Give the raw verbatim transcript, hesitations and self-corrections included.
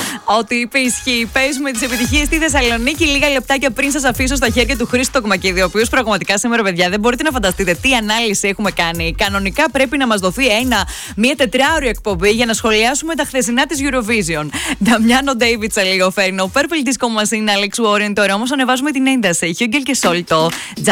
Ό,τι είπε ισχύει. Παίζουμε τις επιτυχίες στη Θεσσαλονίκη λίγα λεπτάκια πριν σας αφήσω στα χέρια του Χρήστο Τοκμακίδη, ο οποίος πραγματικά σήμερα, παιδιά, δεν μπορείτε να φανταστείτε τι ανάλυση έχουμε κάνει. Κανονικά πρέπει να μας δοθεί ένα, μια τετράωρη εκπομπή για να σχολιάσουμε τα χθεσινά της Eurovision. Νταμιάνο Ντέιβιτσα λίγο φέρνω. Purple Disco Machine, Alex Warren. Τώρα όμως ανεβάζουμε την ένταση. Χιούγκελ και Σόλτο.